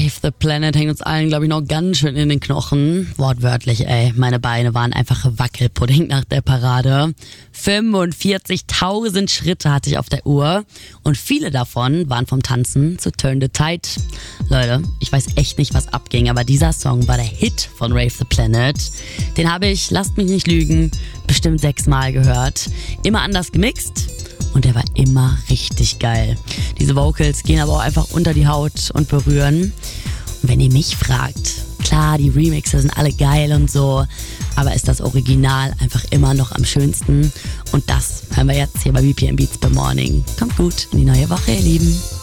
Rave the Planet hängt uns allen, glaube ich, noch ganz schön in den Knochen. Wortwörtlich, ey. Meine Beine waren einfach Wackelpudding nach der Parade. 45.000 Schritte hatte ich auf der Uhr. Und viele davon waren vom Tanzen zu Turn the Tide. Leute, ich weiß echt nicht, was abging, aber dieser Song war der Hit von Rave the Planet. Den habe ich, lasst mich nicht lügen, bestimmt 6-mal gehört. Immer anders gemixt. Und der war immer richtig geil. Diese Vocals gehen aber auch einfach unter die Haut und berühren. Und wenn ihr mich fragt, klar, die Remixer sind alle geil und so, aber ist das Original einfach immer noch am schönsten? Und das hören wir jetzt hier bei BPM Beats per Morning. Kommt gut in die neue Woche, ihr Lieben.